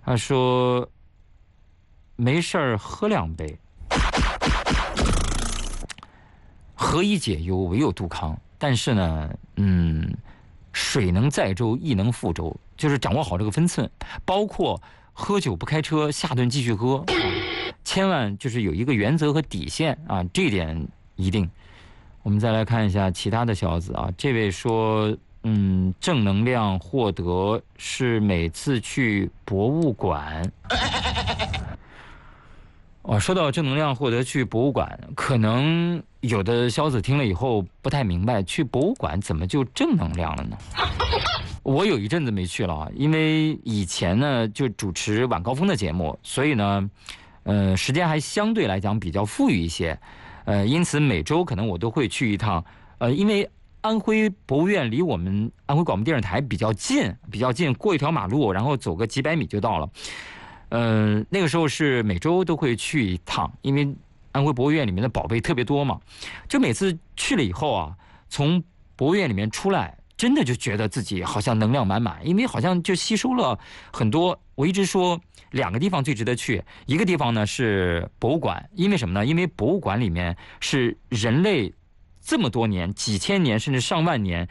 他说没事儿喝2杯，何以解忧，唯有杜康。但是呢，水能载舟，亦能覆舟，就是掌握好这个分寸，包括喝酒不开车，下顿继续喝，千万就是有一个原则和底线啊，这一点一定。我们再来看一下其他的小子啊，这位说，正能量获得是每次去博物馆。说到正能量获得去博物馆，可能有的小子听了以后不太明白，去博物馆怎么就正能量了呢？我有一阵子没去了，因为以前呢就主持晚高峰的节目，所以呢，时间还相对来讲比较富裕一些，因此每周可能我都会去一趟，因为安徽博物院离我们安徽广播电视台比较近，过一条马路，然后走个几百米就到了。那个时候是每周都会去一趟，因为安徽博物院里面的宝贝特别多嘛，就每次去了以后啊，从博物院里面出来，真的就觉得自己好像能量满满，因为好像就吸收了很多。我一直说2个地方最值得去，一个地方呢是博物馆，因为什么呢？因为博物馆里面是人类这么多年、几千年甚至上万年，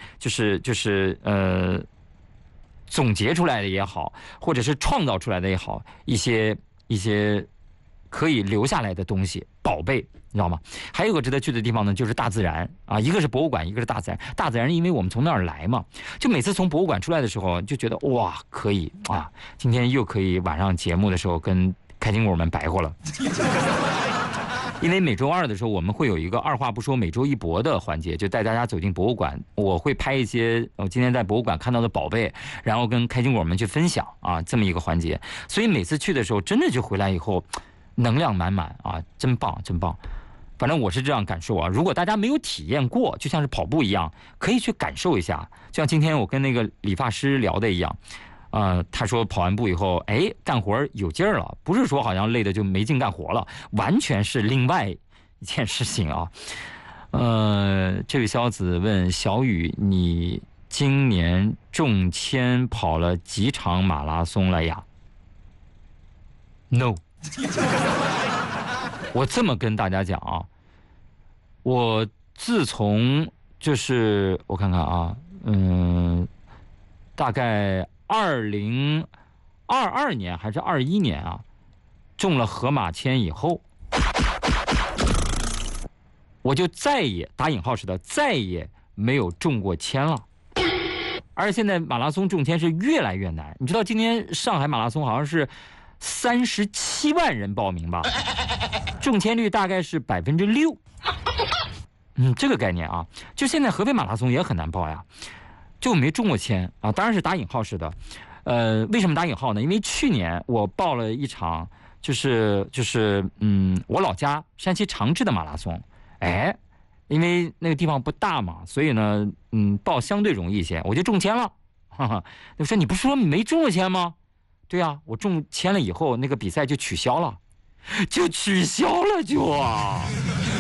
总结出来的也好，或者是创造出来的也好，一些可以留下来的东西，宝贝，你知道吗？还有个值得去的地方呢，就是大自然啊，一个是博物馆，一个是大自然。大自然，因为我们从那儿来嘛，就每次从博物馆出来的时候，就觉得哇，可以啊，今天又可以晚上节目的时候跟开心果们白活了。因为每周2的时候，我们会有一个二话不说每周一博的环节，就带大家走进博物馆。我会拍一些我今天在博物馆看到的宝贝，然后跟开心果们去分享啊，这么一个环节。所以每次去的时候，真的就回来以后，能量满满啊，真棒，真棒。反正我是这样感受啊。如果大家没有体验过，就像是跑步一样，可以去感受一下。就像今天我跟那个理发师聊的一样。他说跑完步以后，干活有劲儿了，不是说好像累的就没劲干活了，完全是另外一件事情啊。这位小子问小雨，你今年中签跑了几场马拉松了呀 ？No， 我这么跟大家讲啊，我自从就是我看看啊，大概2022年还是21年啊，中了河马签以后，我就再也打引号式的再也没有中过签了。而且现在马拉松中签是越来越难，你知道今年上海马拉松好像是37万人报名吧，中签率大概是6%。这个概念啊，就现在合肥马拉松也很难报呀。就没中过签啊，当然是打引号式的。为什么打引号呢？因为去年我报了一场，我老家山西长治的马拉松，因为那个地方不大嘛，所以呢，报相对容易一些，我就中签了。哈哈，我说你不是说没中过签吗？对啊，我中签了以后，那个比赛就取消了，就啊。